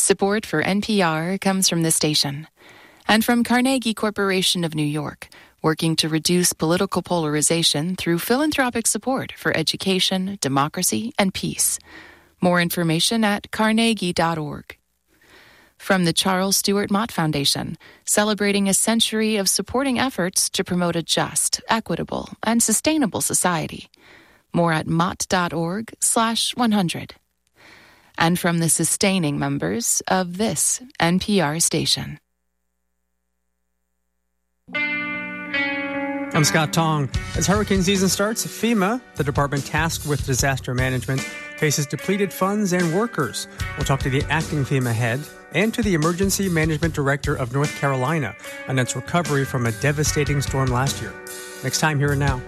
Support for NPR comes from the station and from Carnegie Corporation of New York, working to reduce political polarization through philanthropic support for education, democracy, and peace. More information at carnegie.org. From the Charles Stewart Mott Foundation, celebrating a century of supporting efforts to promote a just, equitable, and sustainable society. More at mott.org/100. And from the sustaining members of this NPR station. I'm Scott Tong. As hurricane season starts, FEMA, the department tasked with disaster management, faces depleted funds and workers. We'll talk to the acting FEMA head and to the emergency management director of North Carolina on its recovery from a devastating storm last year. Next time, Here and Now.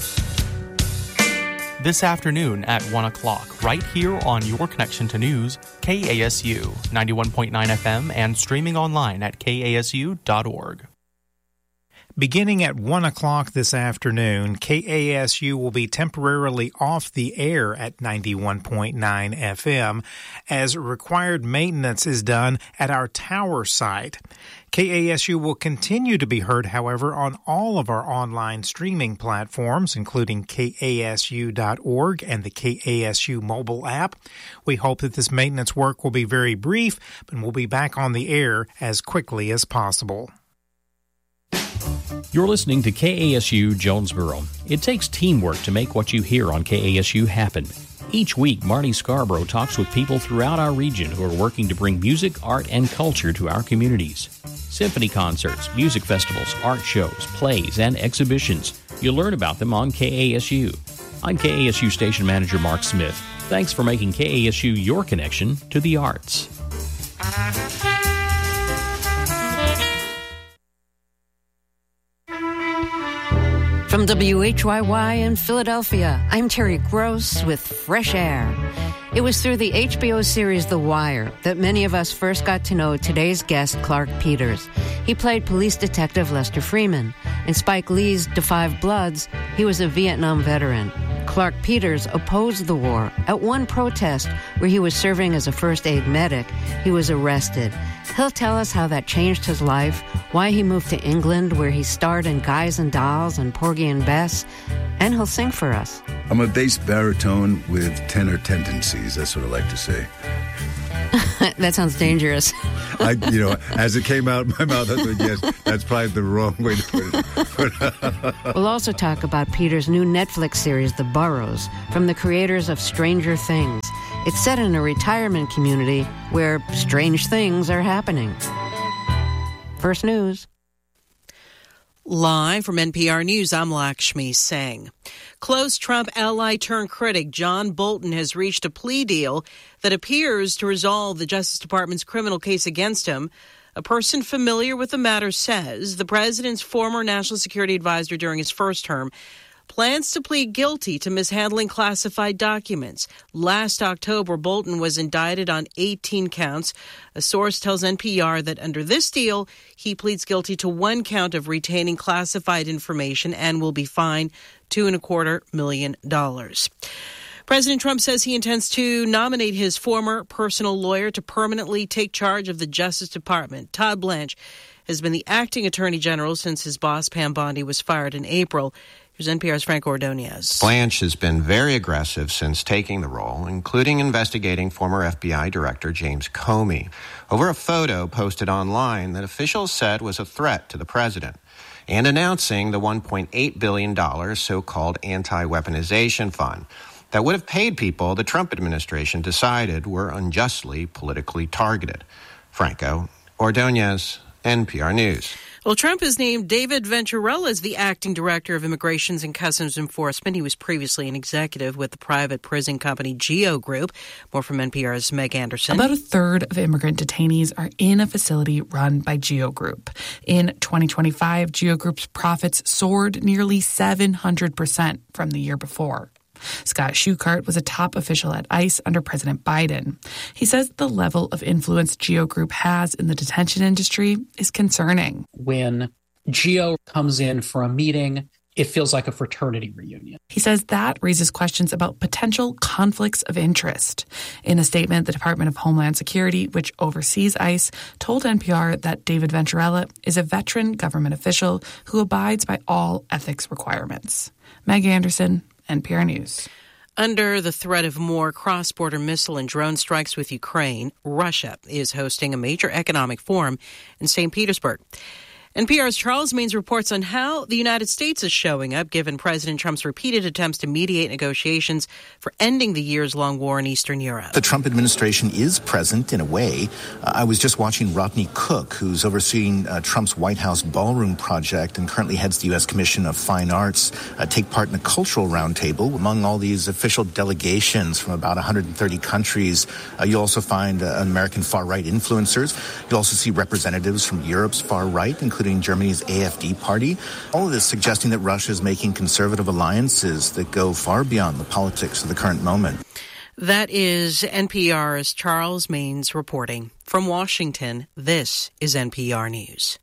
This afternoon at 1 o'clock, right here on your connection to news, KASU 91.9 FM and streaming online at kasu.org. Beginning at 1 o'clock this afternoon, KASU will be temporarily off the air at 91.9 FM as required maintenance is done at our tower site. KASU will continue to be heard, however, on all of our online streaming platforms, including KASU.org and the KASU mobile app. We hope that this maintenance work will be very brief, but we'll be back on the air as quickly as possible. You're listening to KASU Jonesboro. It takes teamwork to make what you hear on KASU happen. Each week, Marty Scarborough talks with people throughout our region who are working to bring music, art, and culture to our communities. Symphony concerts, music festivals, art shows, plays, and exhibitions. You'll learn about them on KASU. I'm KASU Station Manager Mark Smith. Thanks for making KASU your connection to the arts. From WHYY in Philadelphia, I'm Terry Gross with Fresh Air. It was through the HBO series The Wire that many of us first got to know today's guest, Clark Peters. He played police detective Lester Freeman. In Spike Lee's Da 5 Bloods, he was a Vietnam veteran. Clark Peters opposed the war. At one protest where he was serving as a first aid medic, he was arrested. He'll tell us how that changed his life, why he moved to England, where he starred in Guys and Dolls and Porgy and Bess, and he'll sing for us. I'm a bass baritone with tenor tendencies, that's what I like to say. That sounds dangerous. As it came out of my mouth, I thought, yes, that's probably the wrong way to put it. We'll also talk about Peter's new Netflix series, The Burrows, from the creators of Stranger Things. It's set in a retirement community where strange things are happening. First News. Live from NPR News, I'm Lakshmi Singh. Close Trump ally turned critic John Bolton has reached a plea deal that appears to resolve the Justice Department's criminal case against him. A person familiar with the matter says the president's former national security advisor during his first term plans to plead guilty to mishandling classified documents. Last October, Bolton was indicted on 18 counts. A source tells NPR that under this deal, he pleads guilty to one count of retaining classified information and will be fined $2.25 million. President Trump says he intends to nominate his former personal lawyer to permanently take charge of the Justice Department. Todd Blanche has been the acting attorney general since his boss, Pam Bondi, was fired in April. Here's NPR's Frank Ordonez. Blanche has been very aggressive since taking the role, including investigating former FBI Director James Comey over a photo posted online that officials said was a threat to the president, and announcing the $1.8 billion so-called anti-weaponization fund that would have paid people the Trump administration decided were unjustly politically targeted. Franco Ordonez, NPR News. Well, Trump has named David Venturella as the acting director of Immigrations and Customs Enforcement. He was previously an executive with the private prison company GEO Group. More from NPR's Meg Anderson. About a third of immigrant detainees are in a facility run by GEO Group. In 2025, GEO Group's profits soared nearly 700% from the year before. Scott Shukart was a top official at ICE under President Biden. He says the level of influence GEO Group has in the detention industry is concerning. When GEO comes in for a meeting, it feels like a fraternity reunion. He says that raises questions about potential conflicts of interest. In a statement, the Department of Homeland Security, which oversees ICE, told NPR that David Venturella is a veteran government official who abides by all ethics requirements. Maggie Anderson, NPR News. Under the threat of more cross-border missile and drone strikes with Ukraine, Russia is hosting a major economic forum in St. Petersburg. NPR's Charles Means reports on how the United States is showing up, given President Trump's repeated attempts to mediate negotiations for ending the years-long war in Eastern Europe. The Trump administration is present in a way. I was just watching Rodney Cook, who's overseeing Trump's White House ballroom project and currently heads the U.S. Commission of Fine Arts, take part in a cultural roundtable. Among all these official delegations from about 130 countries, you'll also find American far-right influencers. You'll also see representatives from Europe's far-right, including Germany's AfD party. All of this suggesting that Russia is making conservative alliances that go far beyond the politics of the current moment. That is NPR's Charles Means reporting. From Washington, this is NPR News.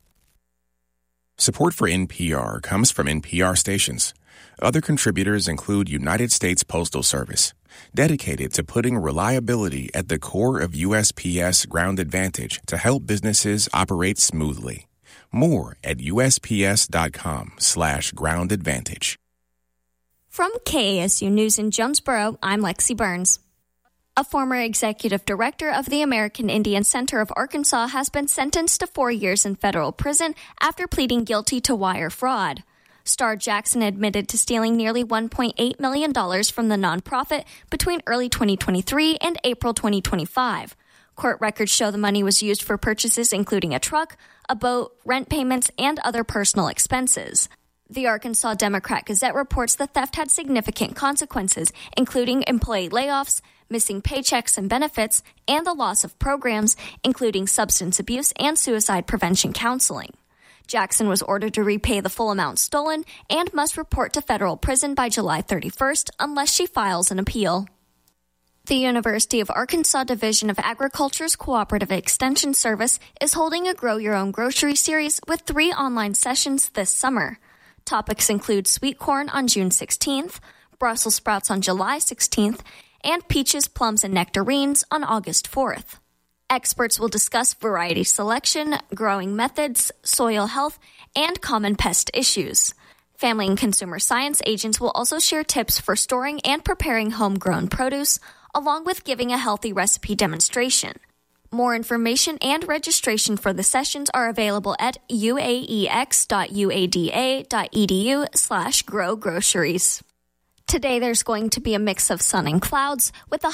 Support for NPR comes from NPR stations. Other contributors include United States Postal Service, dedicated to putting reliability at the core of USPS Ground Advantage to help businesses operate smoothly. More at USPS.com/Ground Advantage. From KASU News in Jonesboro, I'm Lexi Burns. A former executive director of the American Indian Center of Arkansas has been sentenced to 4 years in federal prison after pleading guilty to wire fraud. Star Jackson admitted to stealing nearly $1.8 million from the nonprofit between early 2023 and April 2025. Court records show the money was used for purchases including a truck, a boat, rent payments, and other personal expenses. The Arkansas Democrat-Gazette reports the theft had significant consequences, including employee layoffs, missing paychecks and benefits, and the loss of programs, including substance abuse and suicide prevention counseling. Jackson was ordered to repay the full amount stolen and must report to federal prison by July 31st unless she files an appeal. The University of Arkansas Division of Agriculture's Cooperative Extension Service is holding a Grow Your Own Grocery series with 3 online sessions this summer. Topics include sweet corn on June 16th, Brussels sprouts on July 16th, and peaches, plums, and nectarines on August 4th. Experts will discuss variety selection, growing methods, soil health, and common pest issues. Family and consumer science agents will also share tips for storing and preparing homegrown produce, along with giving a healthy recipe demonstration. More information and registration for the sessions are available at uaex.uada.edu/growgroceries. Today there's going to be a mix of sun and clouds with a